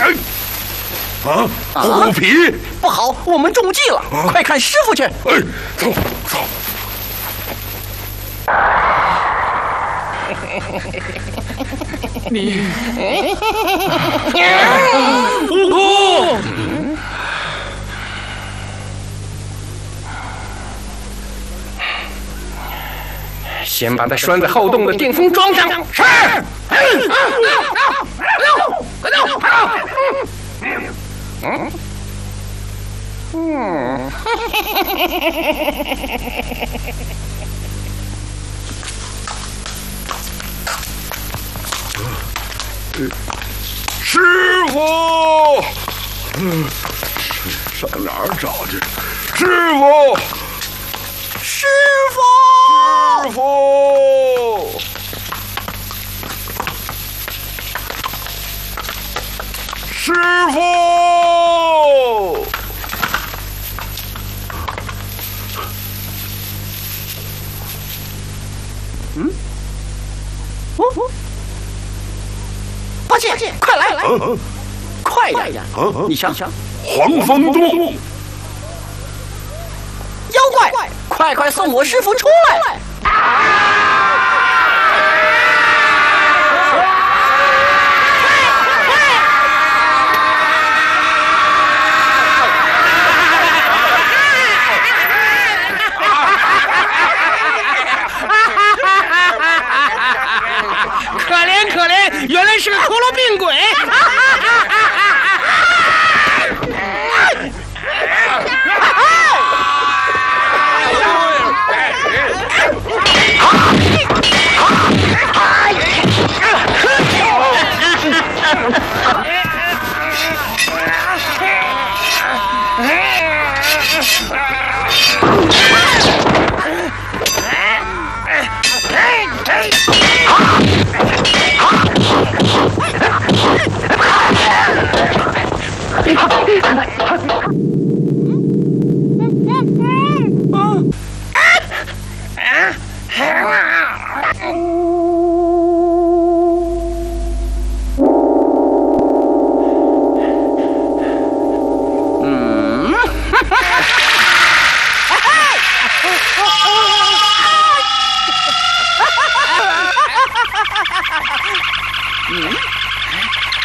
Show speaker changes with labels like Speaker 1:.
Speaker 1: 虎皮
Speaker 2: 不好，我们中计了！快看师傅去！
Speaker 1: 哎，走走。
Speaker 2: 你，先把那拴在后洞的电风装上。是。快走！
Speaker 1: 师傅，上哪儿找去？师傅，
Speaker 2: 师傅，
Speaker 1: 师傅，师傅。
Speaker 2: 八戒，快来！快点！你想想，
Speaker 1: 黄风洞，
Speaker 2: 妖怪，快送我师傅出来！